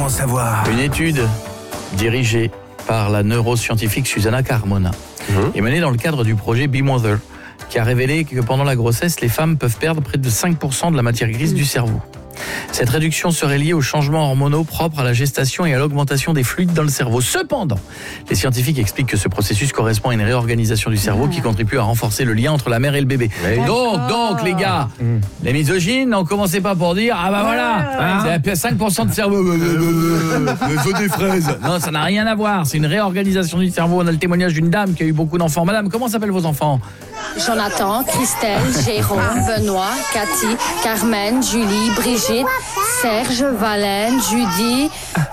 en savoir. Une étude dirigée par la neuroscientifique Susanna Carmona est menée dans le cadre du projet Be Mother, qui a révélé que pendant la grossesse, les femmes peuvent perdre près de 5% de la matière grise du cerveau. Cette réduction serait liée aux changements hormonaux propres à la gestation et à l'augmentation des fluides dans le cerveau. Cependant, les scientifiques expliquent que ce processus correspond à une réorganisation du cerveau qui contribue à renforcer le lien entre la mère et le bébé. Donc, les gars, les misogynes, n'en commencez pas pour dire « Ah bah voilà, c'est 5% de cerveau. Faut des fraises. » Non, ça n'a rien à voir. C'est une réorganisation du cerveau. On a le témoignage d'une dame qui a eu beaucoup d'enfants. Madame, comment s'appellent vos enfants ? Jonathan, Christelle, Jérôme, Benoît, Cathy, Carmen, Julie, Brigitte, Serge, Valène, Judy,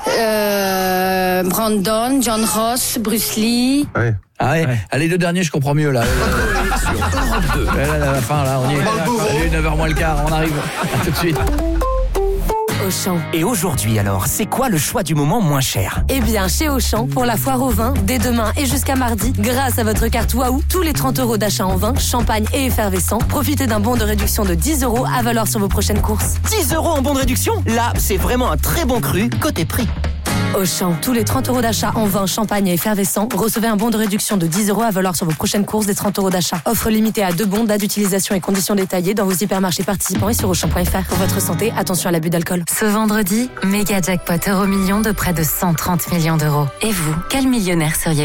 Brandon, John Ross, Bruce Lee. Ouais. Ah ouais. Allez, les deux derniers, je comprends mieux là. Là, la fin, là, on y est. Allez, 9h moins le quart, on arrive. À tout de suite. Auchan. Et aujourd'hui alors, c'est quoi le choix du moment moins cher ? Eh bien, chez Auchan, pour la foire au vin, dès demain et jusqu'à mardi, grâce à votre carte Waouh, tous les 30 € d'achat en vin, champagne et effervescent, profitez d'un bon de réduction de 10 € à valoir sur vos prochaines courses. 10 € en bon de réduction ? Là, c'est vraiment un très bon cru côté prix. Auchan, tous les 30 € d'achat en vin, champagne et effervescent, recevez un bon de réduction de 10 € à valoir sur vos prochaines courses des 30 € d'achat. Offre limitée à 2 bons, date d'utilisation et conditions détaillées dans vos hypermarchés participants et sur Auchan.fr. Pour votre santé, attention à l'abus d'alcool. Ce vendredi, méga jackpot Euro-million de près de 130 millions d'euros. Et vous, quel millionnaire seriez-vous ?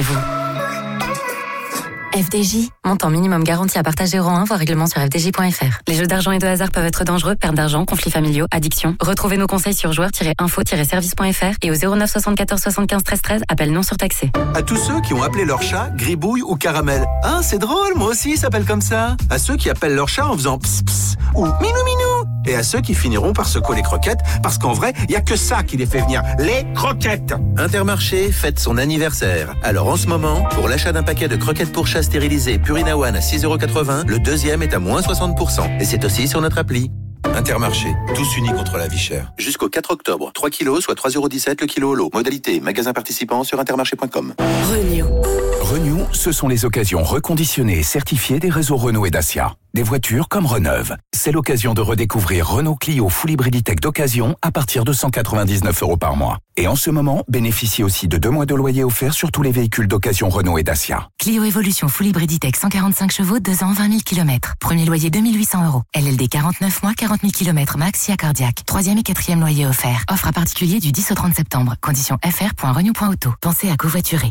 FDJ, montant minimum garanti à partager euro 1, voire règlement sur fdj.fr. Les jeux d'argent et de hasard peuvent être dangereux, perte d'argent, conflits familiaux, addiction. Retrouvez nos conseils sur joueurs-info-service.fr et au 09 74 75 13 13, appel non surtaxé. À tous ceux qui ont appelé leur chat Gribouille ou Caramel. Ah, c'est drôle, moi aussi, il s'appelle comme ça. À ceux qui appellent leur chat en faisant pss pss ou minou minou. Et à ceux qui finiront par secouer les croquettes, parce qu'en vrai, il y a que ça qui les fait venir, les croquettes. Intermarché fête son anniversaire. Alors en ce moment, pour l'achat d'un paquet de croquettes pour chat stérilisées Purina One à 6,80 €, le deuxième est à moins 60%. Et c'est aussi sur notre appli. Intermarché, tous unis contre la vie chère. Jusqu'au 4 octobre, 3 kilos, soit 3,17 € le kilo au lot. Modalité, magasin participant sur intermarché.com. Renew. Renew, ce sont les occasions reconditionnées et certifiées des réseaux Renault et Dacia. Des voitures comme Reneuve. C'est l'occasion de redécouvrir Renault Clio Full Hybrid E-Tech d'occasion à partir de 199 € par mois. Et en ce moment, bénéficiez aussi de 2 mois de loyer offert sur tous les véhicules d'occasion Renault et Dacia. Clio Evolution Full Hybrid E-Tech 145 chevaux, 2 ans, 20 000 km. Premier loyer 2 800 €. LLD 49 mois, 40 000 km max, SIA cardiaque. 3e et 4e loyer offert. Offre à particulier du 10 au 30 septembre. Conditions fr.renew.auto. Pensez à covoiturer.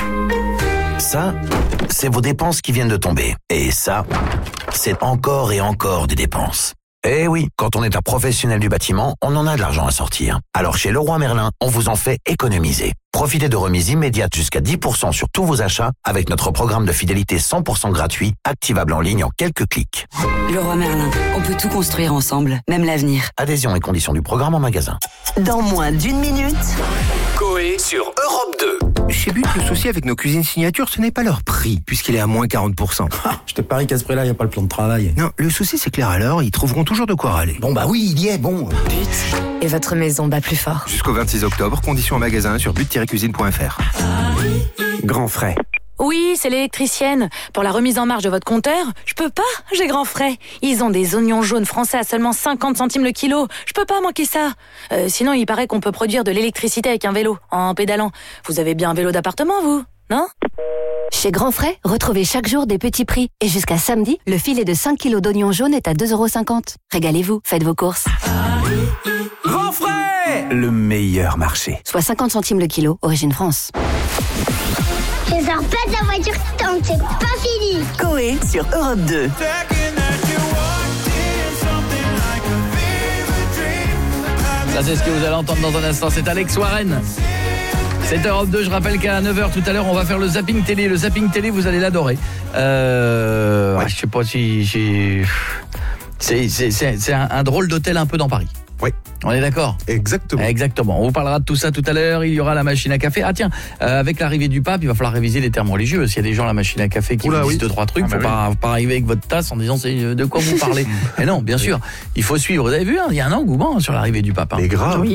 Ça, c'est vos dépenses qui viennent de tomber. Et ça, c'est encore et encore des dépenses. Eh oui, quand on est un professionnel du bâtiment, on en a de l'argent à sortir. Alors chez Leroy Merlin, on vous en fait économiser. Profitez de remises immédiates jusqu'à 10% sur tous vos achats avec notre programme de fidélité 100% gratuit, activable en ligne en quelques clics. Leroy Merlin, on peut tout construire ensemble, même l'avenir. Adhésion et conditions du programme en magasin. Dans moins d'1 minute... Coé sur Europe 2. Chez But, le souci avec nos cuisines signature, ce n'est pas leur prix, puisqu'il est à moins 40%. Je te parie qu'à ce prix-là, il n'y a pas le plan de travail. Non, le souci c'est clair alors, ils trouveront toujours de quoi râler. Bon bah oui, il y est, bon. But. Et votre maison bat plus fort. Jusqu'au 26 octobre, conditions en magasin sur but-cuisine.fr. Grand frais. Oui, c'est l'électricienne. Pour la remise en marche de votre compteur, je peux pas, j'ai grand frais. Ils ont des oignons jaunes français à seulement 50 centimes le kilo. Je peux pas manquer ça. Sinon, il paraît qu'on peut produire de l'électricité avec un vélo, en pédalant. Vous avez bien un vélo d'appartement, vous ? Non ? Chez Grand Frais, retrouvez chaque jour des petits prix. Et jusqu'à samedi, le filet de 5 kilos d'oignons jaunes est à 2,50 €. Régalez-vous, faites vos courses. Grand frais ! Le meilleur marché. Soit 50 centimes le kilo, origine France. Je sors pas de la voiture tant que c'est pas fini. Coé sur Europe 2. Ça, c'est ce que vous allez entendre dans un instant. C'est Alex Warren. C'est Europe 2. Je rappelle qu'à 9h tout à l'heure, on va faire le zapping télé. Le zapping télé, vous allez l'adorer. Je sais pas si... C'est un drôle d'hôtel un peu dans Paris. Oui. On est d'accord ? Exactement. On vous parlera de tout ça tout à l'heure. Il y aura la machine à café. Ah tiens, avec l'arrivée du pape, il va falloir réviser les termes religieux. S'il y a des gens à la machine à café qui vous disent 2-3 trucs, faut pas arriver avec votre tasse en disant c'est de quoi vous parlez. Mais non, bien sûr, il faut suivre. Vous avez vu, il y a un engouement sur l'arrivée du pape. Mais grave. Oui.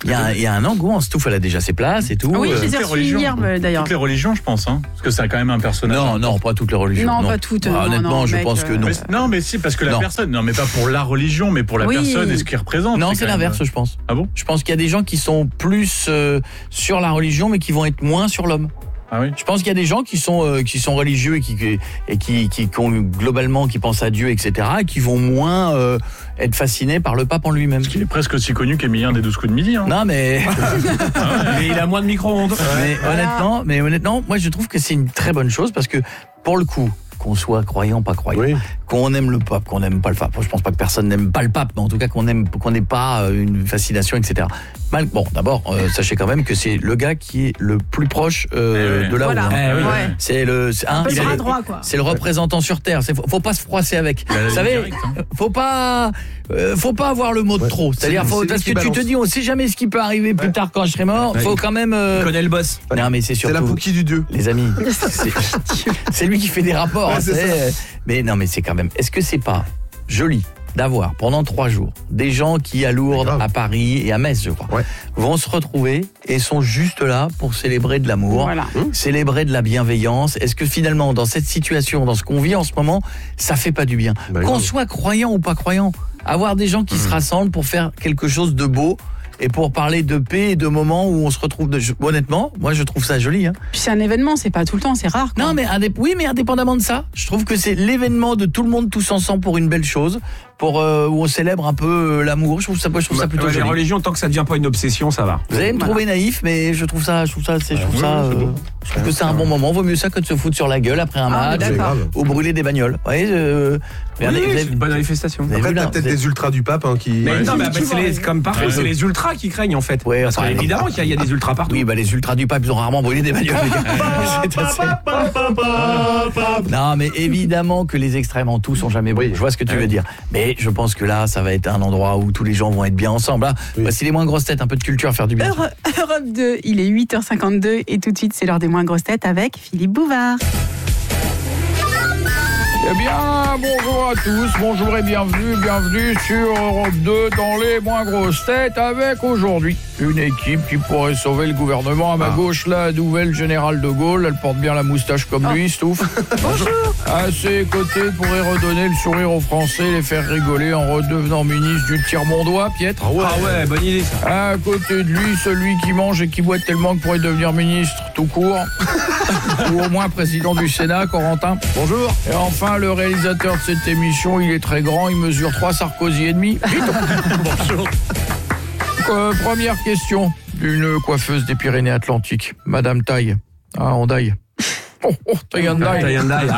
Il y a un engouement. Stouff, elle a déjà ses places et tout. Oui, je les ai reçus hier, d'ailleurs. Toutes les religions, je pense, hein. Parce que c'est quand même un personnage. Non, pas toutes les religions. Non, pas toutes. Honnêtement, je pense que non. Non, mais si, parce que la personne. Non, mais pas pour la religion, mais pour la personne et ce qu'il représente. Non, c'est l'inverse, je pense. Ah bon ? Je pense qu'il y a des gens qui sont plus sur la religion, mais qui vont être moins sur l'homme. Ah oui. Je pense qu'il y a des gens qui sont religieux et qui globalement qui pensent à Dieu, etc. et qui vont moins être fascinés par le pape en lui-même. Parce qu'il est presque aussi connu qu'Emilien des 12 coups de midi. Hein. Non mais mais il a moins de micro-ondes. Mais honnêtement, moi je trouve que c'est une très bonne chose parce que pour le coup, qu'on soit croyant, pas croyant, qu'on aime le pape, qu'on n'aime pas le pape. Je pense pas que personne n'aime pas le pape, mais en tout cas qu'on n'ait pas une fascination, etc. Bon, d'abord, sachez quand même que c'est le gars qui est le plus proche de là où. C'est le représentant sur Terre. Faut pas se froisser avec. Vous savez, faut pas avoir le mot de trop. C'est-à-dire, parce que tu te dis, on sait jamais ce qui peut arriver plus tard quand je serai mort. Faut quand même. Il connaît le boss. Non, mais c'est surtout. C'est la Pouki du Dieu. Les amis, c'est lui qui fait des rapports. Mais non, mais c'est quand même. Est-ce que c'est pas joli d'avoir pendant 3 jours des gens qui à Lourdes, à Paris et à Metz, je crois, vont se retrouver et sont juste là pour célébrer de l'amour, célébrer de la bienveillance. Est-ce que finalement, dans cette situation, dans ce qu'on vit en ce moment, ça fait pas du bien ? Qu'on soit croyant ou pas croyant, avoir des gens qui se rassemblent pour faire quelque chose de beau et pour parler de paix et de moments où on se retrouve. Honnêtement, moi je trouve ça joli. Puis c'est un événement, c'est pas tout le temps, c'est rare. Non, mais mais indépendamment de ça, je trouve que c'est l'événement de tout le monde tous ensemble pour une belle chose, pour où on célèbre un peu l'amour. Je trouve ça plutôt joli. Les religions, tant que ça devient pas une obsession, ça va. Vous allez me trouver naïf, mais je trouve que c'est un bon moment. Vaut mieux ça que de se foutre sur la gueule après un match ou brûler des bagnoles. C'est une bonne manifestation. Après, t'as peut-être des ultras du pape qui. Non, mais c'est comme partout, c'est les ultras qui craignent en fait. Parce évidemment qu'il y a des ultras partout. Oui, les ultras du pape, ils ont rarement brûlé des bagnoles. Non, mais évidemment que les extrêmes en tout sont jamais bons. Je vois ce que tu veux dire. Mais je pense que là, ça va être un endroit où tous les gens vont être bien ensemble. Voici les moins grosses têtes, un peu de culture à faire du bien. Europe 2, il est 8h52 et tout de suite, c'est l'heure des moins grosses têtes avec Philippe Bouvard. Eh bien, bonjour à tous, bonjour et bienvenue sur Europe 2 dans les moins grosses têtes avec aujourd'hui une équipe qui pourrait sauver le gouvernement. À ma gauche, la nouvelle générale de Gaulle, elle porte bien la moustache comme lui, Stouff. Bonjour. À ses côtés, pourrait redonner le sourire aux Français, les faire rigoler en redevenant ministre du tiers-mondois, Pietre. Ah ouais, bonne idée ça. À côté de lui, celui qui mange et qui boit tellement que pourrait devenir ministre tout court. Ou au moins président du Sénat, Corentin. Bonjour. Et enfin, le réalisateur de cette émission, il est très grand, il mesure 3 Sarkozy et demi. Bonjour. Première question d'une coiffeuse des Pyrénées-Atlantiques, Madame Taille. Andaille. Taille.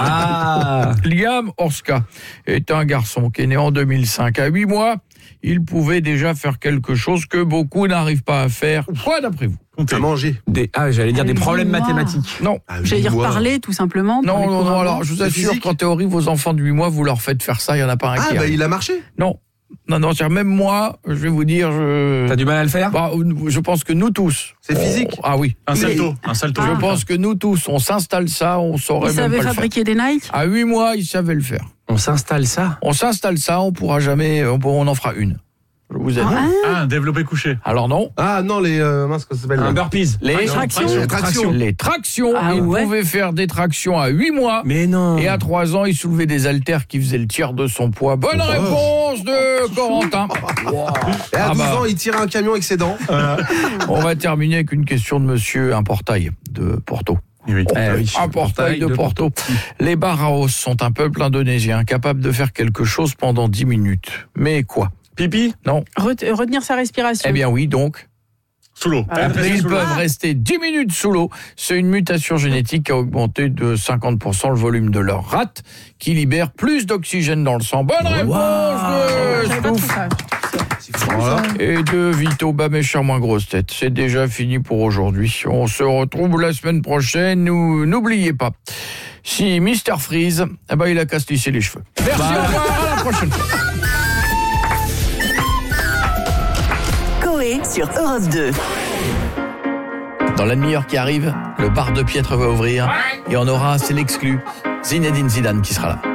Liam Orska est un garçon qui est né en 2005. À 8 mois, il pouvait déjà faire quelque chose que beaucoup n'arrivent pas à faire. Quoi d'après vous ? À manger. J'allais dire des problèmes mathématiques. Non. J'allais dire parler tout simplement. Non, alors je vous assure qu'en théorie, vos enfants de 8 mois, vous leur faites faire ça, il n'y en a pas un qui il a marché ? Non, même moi, je vais vous dire... T'as du mal à le faire ? Je pense que nous tous... C'est physique ? Ah oui. Un salto. Je pense que nous tous, on s'installe ça, on saurait même pas le faire. Il savait fabriquer des Nike ? À 8 mois, il savait le faire. On s'installe ça ? On pourra jamais... On en fera une. Je vous aide. Un développé couché. Alors non. Ah non, les... comment ça s'appelle ? Un burpees. Les tractions. Les tractions. Il pouvait faire des tractions à 8 mois. Mais non. Et à 3 ans, il soulevait des haltères qui faisaient le tiers de son poids. Bonne réponse de Corentin. Et à 12 ans, il tirait un camion avec ses dents. On va terminer avec une question de monsieur Importail de Porto. Un portail de Porto. Les Baraos sont un peuple indonésien capable de faire quelque chose pendant 10 minutes. Mais quoi ? Pipi ? Non. Retenir sa respiration. Eh bien oui, donc. Sous l'eau. Ils peuvent rester 10 minutes sous l'eau. C'est une mutation génétique qui a augmenté de 50% le volume de leur rate, qui libère plus d'oxygène dans le sang. Bonne réponse de Stouff. Et de Vito, mes chers moins grosses têtes. C'est déjà fini pour aujourd'hui. On se retrouve la semaine prochaine. N'oubliez pas, si Mr Freeze, il a qu'à se lisser les cheveux. Merci, au revoir, à la prochaine fois. Sur Europe 2. Dans la demi-heure qui arrive, le bar de Pietre va ouvrir et on aura, c'est l'exclu, Zinedine Zidane qui sera là.